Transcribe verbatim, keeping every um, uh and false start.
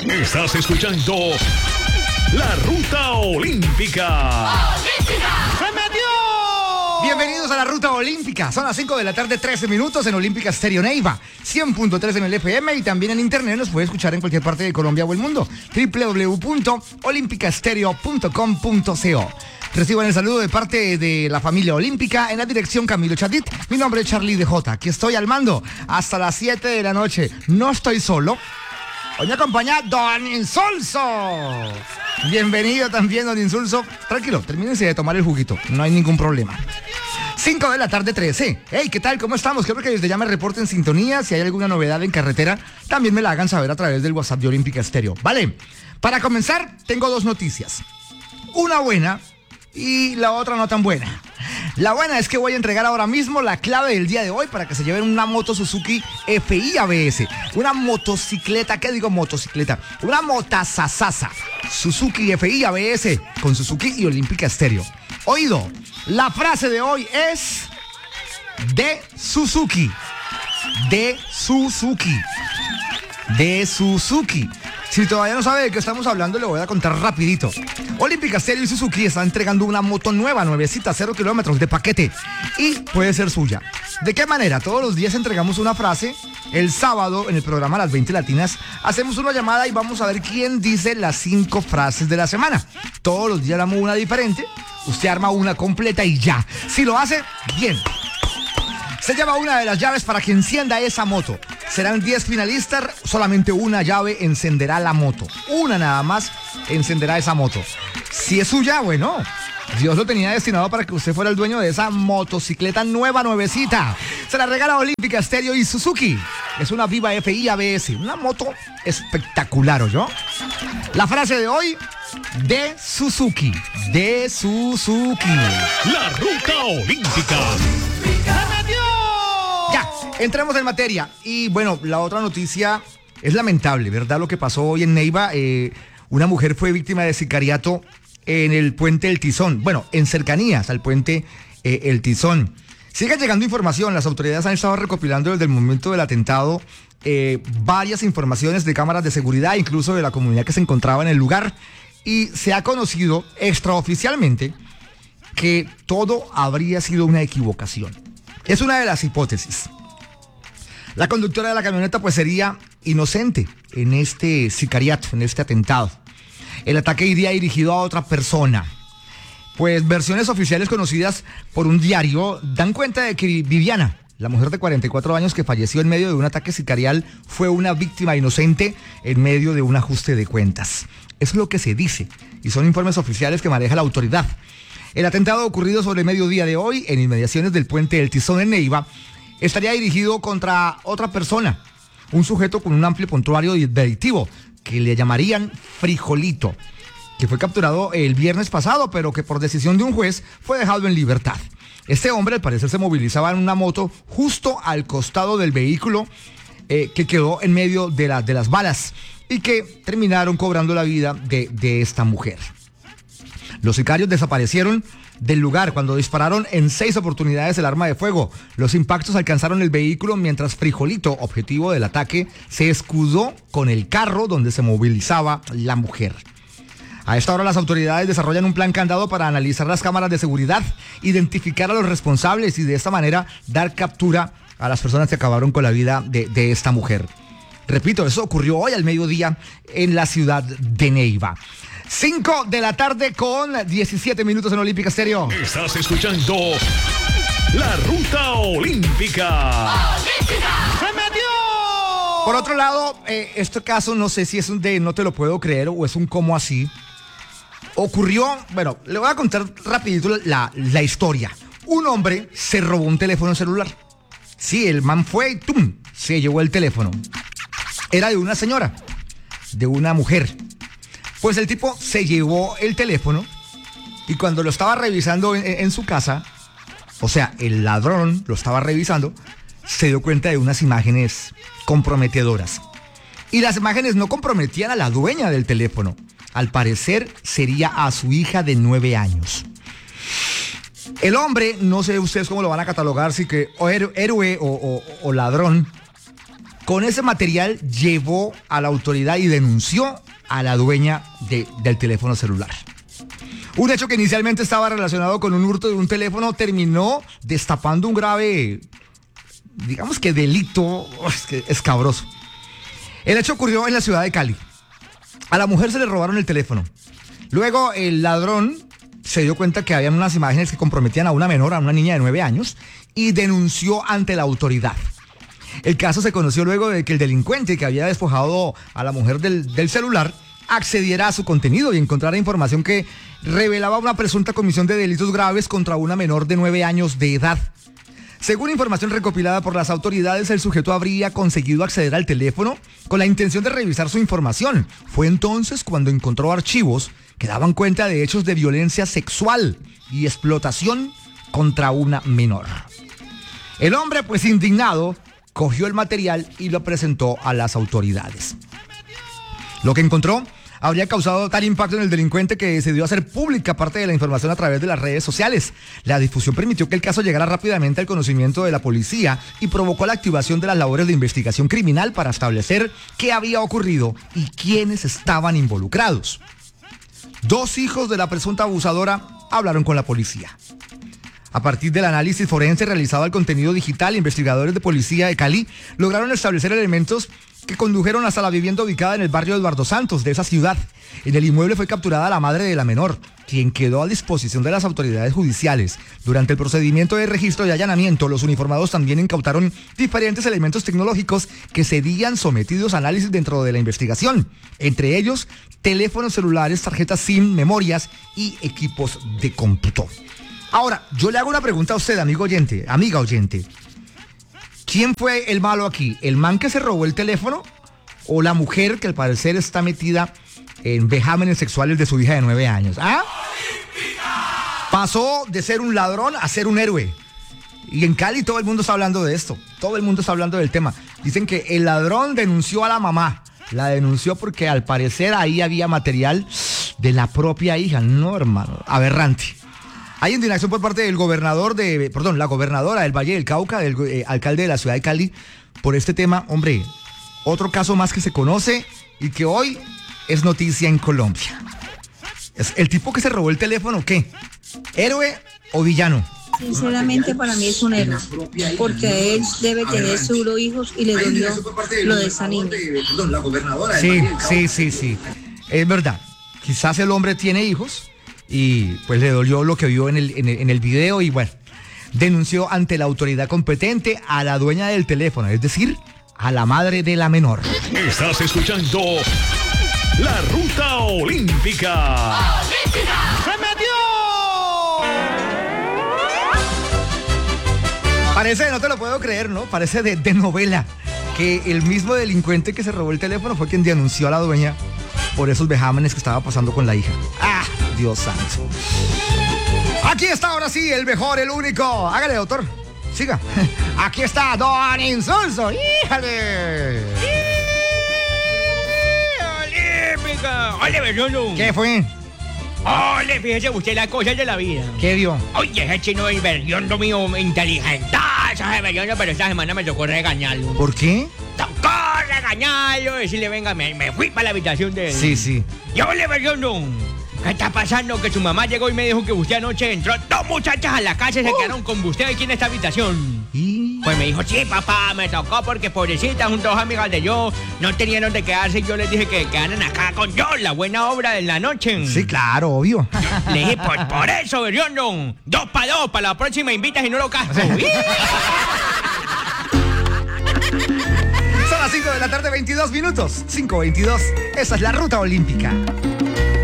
Estás escuchando La Ruta Olímpica. ¡Se metió! Bienvenidos a la Ruta Olímpica. Son las cinco de la tarde, trece minutos en Olímpica Stereo Neiva, cien punto tres en el F M y también en internet nos puede escuchar en cualquier parte de Colombia o el mundo. doble u doble u doble u punto olímpicastereo punto com punto co. Reciban el saludo de parte de la familia olímpica en la dirección Camilo Chatit. Mi nombre es Charlie D J. Aquí estoy al mando hasta las siete de la noche. No estoy solo. Hoy me acompaña Don Insulso. Bienvenido también, Don Insulso. Tranquilo, termínense de tomar el juguito. No hay ningún problema. cinco de la tarde, trece. Hey, ¿qué tal? ¿Cómo estamos? Quiero que desde ya me reporten sintonía. Si hay alguna novedad en carretera, también me la hagan saber a través del WhatsApp de Olímpica Estéreo. Vale, para comenzar, tengo dos noticias. Una buena y la otra no tan buena. La buena es que voy a entregar ahora mismo la clave del día de hoy para que se lleven una moto Suzuki F I A B S. Una motocicleta, ¿qué digo motocicleta? Una motasasasa. Suzuki F I A B S con Suzuki y Olímpica Estéreo. Oído, la frase de hoy es de Suzuki. De Suzuki. De Suzuki. Si todavía no sabe de qué estamos hablando, le voy a contar rapidito. Olímpica Estéreo y Suzuki están entregando una moto nueva, nuevecita, cero kilómetros de paquete. Y puede ser suya. ¿De qué manera? Todos los días entregamos una frase. El sábado, en el programa Las veinte Latinas, hacemos una llamada y vamos a ver quién dice las cinco frases de la semana. Todos los días damos una diferente. Usted arma una completa y ya. Si lo hace, bien. Se lleva una de las llaves para que encienda esa moto. Serán diez finalistas, solamente una llave encenderá la moto. Una nada más encenderá esa moto. Si es suya, bueno, Dios lo tenía destinado para que usted fuera el dueño de esa motocicleta nueva, nuevecita. Se la regala Olímpica Estéreo y Suzuki. Es una Viva F I A B S, una moto espectacular, ¿oyó? La frase de hoy, de Suzuki. De Suzuki. La Ruta Olímpica. Ya, entremos en materia. Y bueno, la otra noticia es lamentable, ¿verdad? Lo que pasó hoy en Neiva, eh, una mujer fue víctima de sicariato en el puente El Tizón. Bueno, en cercanías al puente eh, El Tizón. Sigue llegando información, las autoridades han estado recopilando desde el momento del atentado eh, varias informaciones de cámaras de seguridad, incluso de la comunidad que se encontraba en el lugar. Y se ha conocido extraoficialmente que todo habría sido una equivocación. Es una de las hipótesis. La conductora de la camioneta pues sería inocente en este sicariato, en este atentado. El ataque iría dirigido a otra persona. Pues versiones oficiales conocidas por un diario dan cuenta de que Viviana, la mujer de cuarenta y cuatro años que falleció en medio de un ataque sicarial, fue una víctima inocente en medio de un ajuste de cuentas. Es lo que se dice y son informes oficiales que maneja la autoridad. El atentado ocurrido sobre el mediodía de hoy en inmediaciones del puente El Tizón en Neiva estaría dirigido contra otra persona, un sujeto con un amplio prontuario delictivo que le llamarían Frijolito, que fue capturado el viernes pasado, pero que por decisión de un juez fue dejado en libertad. Este hombre al parecer se movilizaba en una moto justo al costado del vehículo eh, que quedó en medio de, la, de las balas y que terminaron cobrando la vida de, de esta mujer. Los sicarios desaparecieron del lugar cuando dispararon en seis oportunidades el arma de fuego. Los impactos alcanzaron el vehículo mientras Frijolito, objetivo del ataque, se escudó con el carro donde se movilizaba la mujer. A esta hora las autoridades desarrollan un plan candado para analizar las cámaras de seguridad, identificar a los responsables y de esta manera dar captura a las personas que acabaron con la vida de, de esta mujer. Repito, eso ocurrió hoy al mediodía en la ciudad de Neiva. cinco de la tarde con diecisiete minutos en Olímpica Estéreo. Estás escuchando La Ruta Olímpica. ¡Se metió! Por otro lado, eh, este caso no sé si es un de no te lo puedo creer o es un cómo así. Ocurrió, bueno, le voy a contar rapidito la, la historia. Un hombre se robó un teléfono celular. Sí, el man fue y ¡tum! Se llevó el teléfono. Era de una señora, de una mujer. Pues el tipo se llevó el teléfono y cuando lo estaba revisando en, en su casa, o sea, el ladrón lo estaba revisando, se dio cuenta de unas imágenes comprometedoras. Y las imágenes no comprometían a la dueña del teléfono. Al parecer sería a su hija de nueve años. El hombre, no sé ustedes cómo lo van a catalogar, si que o héroe o, o, o ladrón, Con ese material llevó a la autoridad y denunció a la dueña de, del teléfono celular. Un hecho que inicialmente estaba relacionado con un hurto de un teléfono terminó destapando un grave, digamos que delito escabroso. El hecho ocurrió en la ciudad de Cali. A la mujer se le robaron el teléfono. Luego el ladrón se dio cuenta que habían unas imágenes que comprometían a una menor, a una niña de nueve años, y denunció ante la autoridad. El caso se conoció luego de que el delincuente que había despojado a la mujer del, del celular accediera a su contenido y encontrara información que revelaba una presunta comisión de delitos graves contra una menor de nueve años de edad. Según información recopilada por las autoridades, el sujeto habría conseguido acceder al teléfono con la intención de revisar su información. Fue entonces cuando encontró archivos que daban cuenta de hechos de violencia sexual y explotación contra una menor. El hombre, pues indignado, cogió el material y lo presentó a las autoridades. Lo que encontró habría causado tal impacto en el delincuente que decidió hacer pública parte de la información a través de las redes sociales. La difusión permitió que el caso llegara rápidamente al conocimiento de la policía y provocó la activación de las labores de investigación criminal para establecer qué había ocurrido y quiénes estaban involucrados. Dos hijos de la presunta abusadora hablaron con la policía. A partir del análisis forense realizado al contenido digital, investigadores de policía de Cali lograron establecer elementos que condujeron hasta la vivienda ubicada en el barrio Eduardo Santos de esa ciudad. En el inmueble fue capturada la madre de la menor, quien quedó a disposición de las autoridades judiciales. Durante el procedimiento de registro y allanamiento, los uniformados también incautaron diferentes elementos tecnológicos que serían sometidos a análisis dentro de la investigación. Entre ellos, teléfonos celulares, tarjetas SIM, memorias y equipos de cómputo. Ahora, yo le hago una pregunta a usted, amigo oyente, amiga oyente. ¿Quién fue el malo aquí? ¿El man que se robó el teléfono o la mujer que al parecer está metida en vejámenes sexuales de su hija de nueve años? ¿Ah? Pasó de ser un ladrón a ser un héroe. Y en Cali todo el mundo está hablando de esto. Todo el mundo está hablando del tema. Dicen que el ladrón denunció a la mamá. La denunció porque al parecer ahí había material de la propia hija. No, hermano, aberrante. Hay indignación por parte del gobernador de, perdón, la gobernadora del Valle del Cauca, del eh, alcalde de la ciudad de Cali, por este tema. Hombre, otro caso más que se conoce y que hoy es noticia en Colombia. ¿Es el tipo que se robó el teléfono qué? ¿Héroe o villano? Sinceramente para mí es un héroe, porque él debe tener seguro hijos y le dolió lo de esa niña. Sí, sí, sí, sí. Es verdad. Quizás el hombre tiene hijos y pues le dolió lo que vio en el, en el, en el video y bueno, denunció ante la autoridad competente a la dueña del teléfono, es decir, a la madre de la menor. Estás escuchando La Ruta Olímpica. ¡Se metió! Parece, no te lo puedo creer, ¿no? Parece de, de novela que el mismo delincuente que se robó el teléfono fue quien denunció a la dueña por esos vejámenes que estaba pasando con la hija. ¡Ah! Dios santo. Aquí está ahora sí el mejor, el único. Hágale, doctor. Siga. Aquí está Don Insulso. ¡Híjale! ¡Olímpica! ¡Ole, Beriondo! ¿Qué fue? ¡Ole, fíjese usted las cosas de la vida! ¿Qué vio? Oye, ese chino es Beriondo mío, inteligente. Ese Beriondo, pero esta semana me tocó regañarlo. ¿Por qué? Tocó regañarlo, decirle, venga, me, me fui para la habitación de él. Sí, sí. Y ole, Beriondo, ¿qué está pasando? Que su mamá llegó y me dijo que usted anoche entró dos muchachas a la casa y se Uh. quedaron con usted aquí en esta habitación. ¿Y? Pues me dijo, sí, papá, me tocó porque pobrecitas, junto a dos amigas de yo, no tenían donde quedarse y yo les dije que quedaran acá con yo, la buena obra de la noche. Sí, claro, obvio. Le dije, por, por eso, Beriondo, dos para dos, para la próxima invitas y no lo casco. Son las cinco de la tarde, veintidós minutos. cinco veintidós. Esa es la Ruta Olímpica.